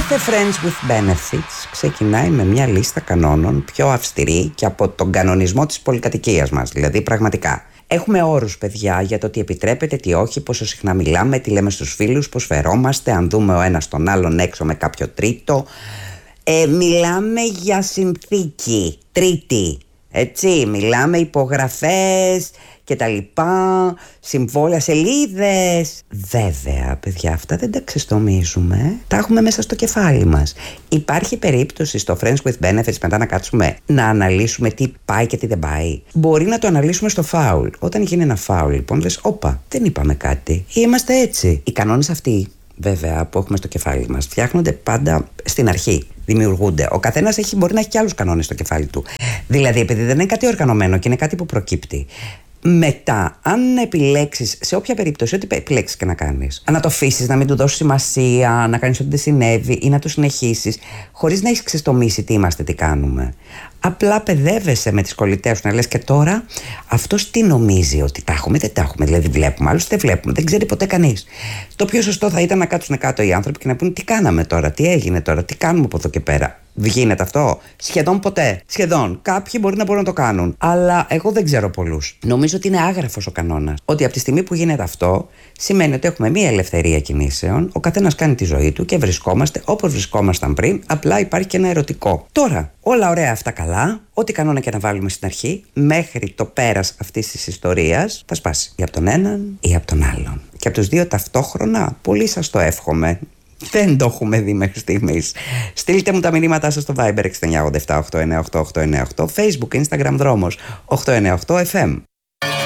Κάθε Friends with Benefits ξεκινάει με μια λίστα κανόνων πιο αυστηρή και από τον κανονισμό της πολυκατοικίας μας. Δηλαδή πραγματικά. Έχουμε όρους, παιδιά, για το τι επιτρέπεται, τι όχι, πόσο συχνά μιλάμε, τι λέμε στους φίλους, πώς φερόμαστε, αν δούμε ο ένας τον άλλον έξω με κάποιο τρίτο. Μιλάμε για συνθήκη, τρίτη, έτσι, μιλάμε υπογραφές και τα λοιπά, συμβόλαια, σελίδες. Βέβαια, παιδιά, αυτά δεν τα ξεστομίζουμε, τα έχουμε μέσα στο κεφάλι μας. Υπάρχει περίπτωση στο Friends with Benefits μετά να κάτσουμε να αναλύσουμε τι πάει και τι δεν πάει? Μπορεί να το αναλύσουμε στο φάουλ. Όταν γίνει ένα φάουλ, λοιπόν, λες, όπα, δεν είπαμε κάτι, είμαστε έτσι. Οι κανόνες αυτοί, βέβαια, που έχουμε στο κεφάλι μας, φτιάχνονται πάντα στην αρχή. Δημιουργούνται. Ο καθένας μπορεί να έχει και άλλους κανόνες στο κεφάλι του. Δηλαδή, επειδή δεν είναι κάτι οργανωμένο και είναι κάτι που προκύπτει. Μετά, αν επιλέξεις, σε όποια περίπτωση, ό,τι επιλέξεις και να κάνεις, να το αφήσεις, να μην του δώσεις σημασία, να κάνεις ό,τι δεν συνέβη ή να το συνεχίσεις, χωρίς να έχεις ξεστομίσει τι είμαστε, τι κάνουμε. Απλά παιδεύεσαι με τις κολλητές σου να λες, και τώρα αυτός τι νομίζει, ότι τα έχουμε, δεν τα έχουμε? Δηλαδή, βλέπουμε, άλλους δεν βλέπουμε, δεν ξέρει ποτέ κανείς. Το πιο σωστό θα ήταν να κάτσουν κάτω οι άνθρωποι και να πούνε τι κάναμε τώρα, τι έγινε τώρα, τι κάνουμε από εδώ και πέρα. Γίνεται αυτό? Σχεδόν ποτέ. Σχεδόν. Κάποιοι μπορεί να μπορούν να το κάνουν. Αλλά εγώ δεν ξέρω πολλούς. Νομίζω ότι είναι άγραφος ο κανόνας. Ότι από τη στιγμή που γίνεται αυτό, σημαίνει ότι έχουμε μία ελευθερία κινήσεων, ο καθένας κάνει τη ζωή του και βρισκόμαστε όπως βρισκόμασταν πριν, απλά υπάρχει και ένα ερωτικό. Τώρα, όλα ωραία αυτά καλά. Ό,τι κανόνα και να βάλουμε στην αρχή, μέχρι το πέρας αυτής της ιστορίας, θα σπάσει. Ή από τον έναν ή από τον άλλον. Και από τους δύο ταυτόχρονα, πολύ σας το εύχομαι. Δεν το έχουμε δει μέχρι στιγμής. Στείλτε μου τα μηνύματά σας στο Viber 6987 898 898, Facebook, Instagram, Δρόμος 898 FM.